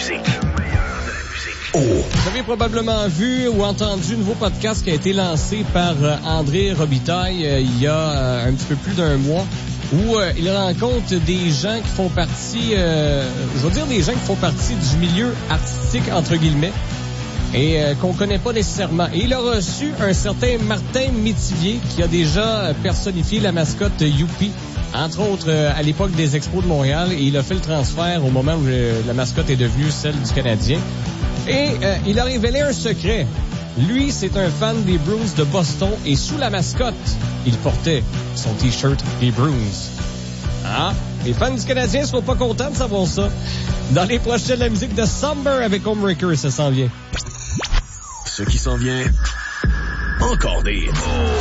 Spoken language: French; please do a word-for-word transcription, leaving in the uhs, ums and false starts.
musique. Oh. Vous avez probablement vu ou entendu un nouveau podcast qui a été lancé par euh, André Robitaille euh, il y a euh, un petit peu plus d'un mois, où euh, il rencontre des gens qui font partie, euh, je veux dire des gens qui font partie du milieu artistique, entre guillemets, et euh, qu'on connaît pas nécessairement. Et il a reçu un certain Martin Métivier qui a déjà personnifié la mascotte Youpi, entre autres euh, à l'époque des Expos de Montréal, et il a fait le transfert au moment où euh, la mascotte est devenue celle du Canadien. Et euh, il a révélé un secret. Lui, c'est un fan des Bruins de Boston, et sous la mascotte, il portait son T-shirt des Bruins. Ah, les fans du Canadien seront pas contents de savoir ça. Dans les prochaines, la musique de Summer avec Homebreaker, ça s'en vient. Ce qui s'en vient, encore des...